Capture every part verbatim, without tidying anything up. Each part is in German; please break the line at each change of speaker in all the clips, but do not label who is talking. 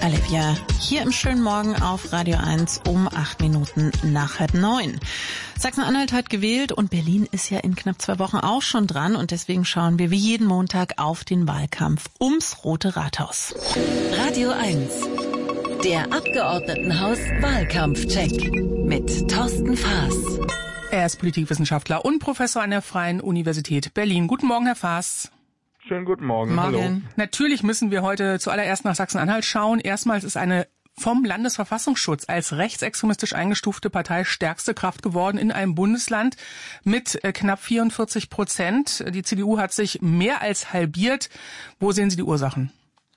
Olivia, hier im schönen Morgen auf Radio eins um acht Minuten nach halb neun. Sachsen-Anhalt hat gewählt und Berlin ist ja in knapp zwei Wochen auch schon dran und deswegen schauen wir wie jeden Montag auf den Wahlkampf ums Rote Rathaus.
Radio eins, der Abgeordnetenhaus-Wahlkampfcheck mit Thorsten Faas.
Er ist Politikwissenschaftler und Professor an der Freien Universität Berlin. Guten Morgen, Herr Faas.
Schönen guten Morgen.
Morgen.
Hallo.
Natürlich müssen wir heute zuallererst nach Sachsen-Anhalt schauen. Erstmals ist eine vom Landesverfassungsschutz als rechtsextremistisch eingestufte Partei stärkste Kraft geworden in einem Bundesland mit knapp vierundvierzig Prozent. Die C D U hat sich mehr als halbiert. Wo sehen Sie die Ursachen?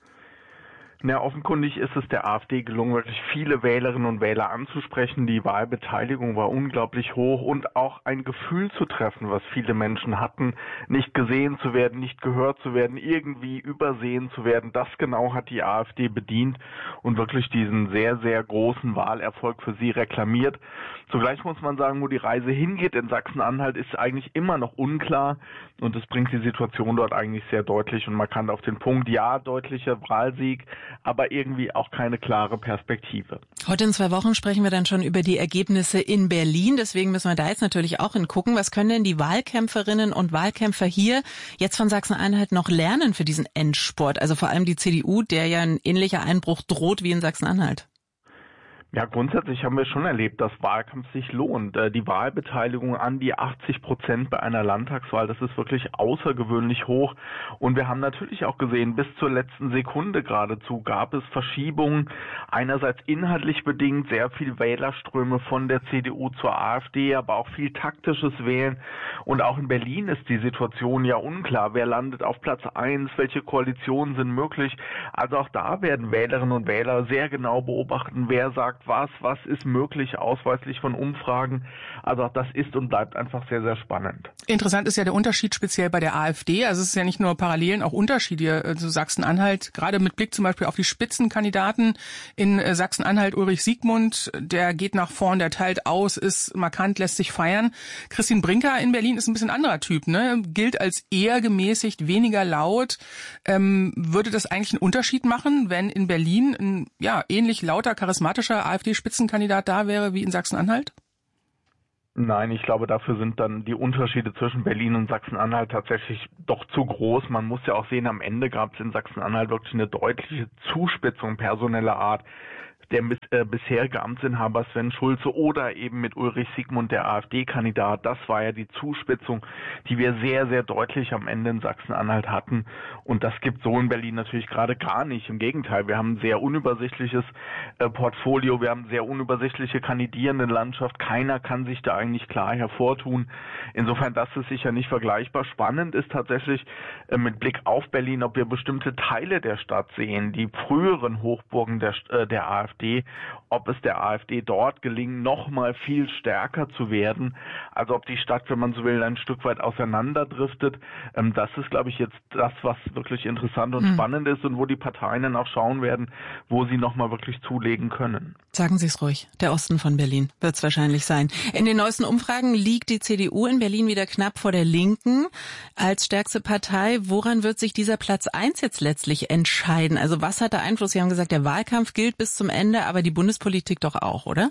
Ja, offenkundig ist es der AfD gelungen, wirklich viele Wählerinnen und Wähler anzusprechen. Die Wahlbeteiligung war unglaublich hoch und auch ein Gefühl zu treffen, was viele Menschen hatten, nicht gesehen zu werden, nicht gehört zu werden, irgendwie übersehen zu werden. Das genau hat die AfD bedient und wirklich diesen sehr, sehr großen Wahlerfolg für sie reklamiert. Zugleich muss man sagen, wo die Reise hingeht in Sachsen-Anhalt, ist eigentlich immer noch unklar und es bringt die Situation dort eigentlich sehr deutlich und markant auf den Punkt. Ja, deutlicher Wahlsieg, aber irgendwie auch keine klare Perspektive.
Heute in zwei Wochen sprechen wir dann schon über die Ergebnisse in Berlin. Deswegen müssen wir da jetzt natürlich auch hingucken. Was können denn die Wahlkämpferinnen und Wahlkämpfer hier jetzt von Sachsen-Anhalt noch lernen für diesen Endspurt? Also vor allem die C D U, der ja ein ähnlicher Einbruch droht wie in Sachsen-Anhalt.
Ja, grundsätzlich haben wir schon erlebt, dass Wahlkampf sich lohnt. Die Wahlbeteiligung an die achtzig Prozent bei einer Landtagswahl, das ist wirklich außergewöhnlich hoch. Und wir haben natürlich auch gesehen, bis zur letzten Sekunde geradezu gab es Verschiebungen. Einerseits inhaltlich bedingt sehr viel Wählerströme von der C D U zur AfD, aber auch viel taktisches Wählen. Und auch in Berlin ist die Situation ja unklar. Wer landet auf Platz eins? Welche Koalitionen sind möglich? Also auch da werden Wählerinnen und Wähler sehr genau beobachten, wer sagt was, was ist möglich, ausweislich von Umfragen. Also auch das ist und bleibt einfach sehr, sehr spannend.
Interessant ist ja der Unterschied speziell bei der AfD. Also es ist ja nicht nur Parallelen, auch Unterschiede zu Sachsen-Anhalt. Gerade mit Blick zum Beispiel auf die Spitzenkandidaten in Sachsen-Anhalt, Ulrich Siegmund, der geht nach vorn, der teilt aus, ist markant, lässt sich feiern. Christine Brinker in Berlin ist ein bisschen anderer Typ, ne? Gilt als eher gemäßigt, weniger laut. Ähm, würde das eigentlich einen Unterschied machen, wenn in Berlin ein ja ähnlich lauter, charismatischer AfD-Spitzenkandidat da wäre wie in Sachsen-Anhalt?
Nein, ich glaube, dafür sind dann die Unterschiede zwischen Berlin und Sachsen-Anhalt tatsächlich doch zu groß. Man muss ja auch sehen, am Ende gab es in Sachsen-Anhalt wirklich eine deutliche Zuspitzung personeller Art. Der äh, bisherige Amtsinhaber Sven Schulze oder eben mit Ulrich Siegmund, der AfD-Kandidat, das war ja die Zuspitzung, die wir sehr, sehr deutlich am Ende in Sachsen-Anhalt hatten. Und das gibt so in Berlin natürlich gerade gar nicht. Im Gegenteil, wir haben ein sehr unübersichtliches äh, Portfolio, wir haben sehr unübersichtliche kandidierende Landschaft. Keiner kann sich da eigentlich klar hervortun. Insofern, das ist sicher nicht vergleichbar. Spannend ist tatsächlich äh, mit Blick auf Berlin, ob wir bestimmte Teile der Stadt sehen, die früheren Hochburgen der, äh, der AfD, ob es der AfD dort gelingt, noch mal viel stärker zu werden. Also ob die Stadt, wenn man so will, ein Stück weit auseinanderdriftet. Ähm, das ist, glaube ich, jetzt das, was wirklich interessant und mhm. spannend ist und wo die Parteien dann auch schauen werden, wo sie noch mal wirklich zulegen können.
Sagen Sie es ruhig. Der Osten von Berlin wird es wahrscheinlich sein. In den neuesten Umfragen liegt die C D U in Berlin wieder knapp vor der Linken als stärkste Partei. Woran wird sich dieser Platz eins jetzt letztlich entscheiden? Also was hat da Einfluss? Sie haben gesagt, der Wahlkampf gilt bis zum Ende, aber die Bundespolitik doch auch, oder?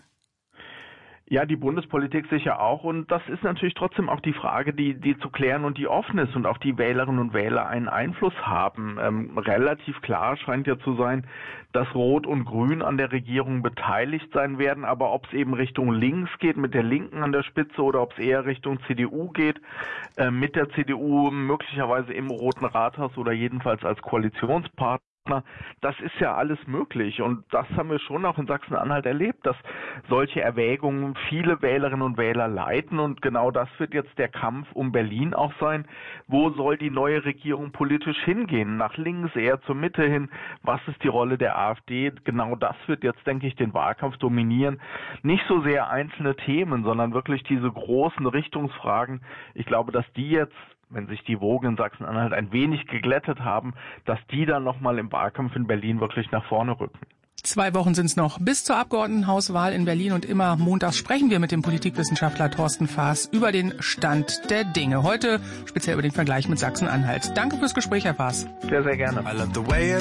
Ja, die Bundespolitik sicher auch. Und das ist natürlich trotzdem auch die Frage, die, die zu klären und die offen ist und auf die Wählerinnen und Wähler einen Einfluss haben. Ähm, relativ klar scheint ja zu sein, dass Rot und Grün an der Regierung beteiligt sein werden. Aber ob es eben Richtung links geht, mit der Linken an der Spitze, oder ob es eher Richtung C D U geht, äh, mit der C D U möglicherweise im Roten Rathaus oder jedenfalls als Koalitionspartner. Das ist ja alles möglich und das haben wir schon auch in Sachsen-Anhalt erlebt, dass solche Erwägungen viele Wählerinnen und Wähler leiten und genau das wird jetzt der Kampf um Berlin auch sein. Wo soll die neue Regierung politisch hingehen? Nach links, eher zur Mitte hin? Was ist die Rolle der AfD? Genau das wird jetzt, denke ich, den Wahlkampf dominieren. Nicht so sehr einzelne Themen, sondern wirklich diese großen Richtungsfragen. Ich glaube, dass die jetzt, wenn sich die Wogen in Sachsen-Anhalt ein wenig geglättet haben, dass die dann nochmal im Wahlkampf in Berlin wirklich nach vorne rücken.
Zwei Wochen sind es noch bis zur Abgeordnetenhauswahl in Berlin und immer montags sprechen wir mit dem Politikwissenschaftler Thorsten Faas über den Stand der Dinge. Heute speziell über den Vergleich mit Sachsen-Anhalt. Danke fürs Gespräch, Herr Faas.
Sehr, sehr gerne. I love the way